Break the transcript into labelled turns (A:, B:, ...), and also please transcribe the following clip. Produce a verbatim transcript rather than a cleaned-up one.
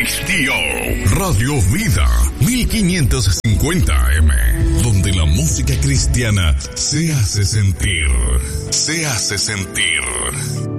A: Cristio, Radio Vida mil quinientos cincuenta eme, donde la música cristiana se hace sentir, se hace sentir.